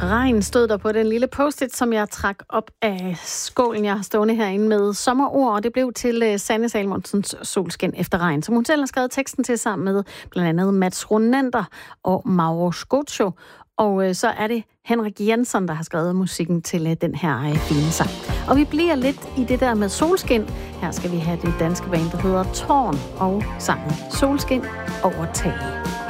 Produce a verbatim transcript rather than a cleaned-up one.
Regn stod der på den lille post-it, som jeg trak op af skålen, jeg har stående herinde med sommerord, og det blev til Sanne Salmonsens Solskin efter regn, som hun selv har skrevet teksten til sammen med blandt andet Mats Ronander og Mauro Scocco. Og øh, så er det Henrik Jensen, der har skrevet musikken til øh, den her øh, fine sang. Og vi bliver lidt i det der med solskin. Her skal vi have det danske band, der hedder Tårn, og sangen Solskin over tag.